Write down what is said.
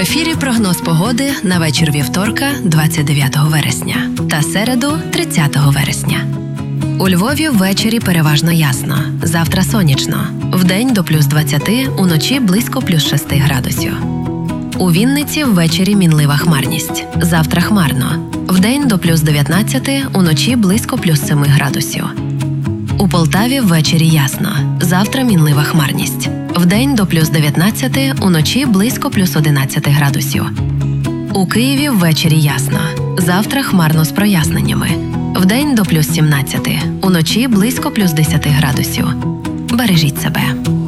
ефірі прогноз погоди на вечір вівторка, 29 вересня та середу, 30 вересня. У Львові ввечері переважно ясно, завтра сонячно. Вдень до плюс 20, уночі близько плюс 6 градусів. У Вінниці ввечері мінлива хмарність, завтра хмарно. Вдень до плюс 19, уночі близько плюс 7 градусів. У Полтаві ввечері ясно, завтра мінлива хмарність. Вдень до плюс 19, уночі близько плюс 11 градусів. У Києві ввечері ясно, завтра хмарно з проясненнями. Вдень до плюс 17, уночі близько плюс 10 градусів. Бережіть себе.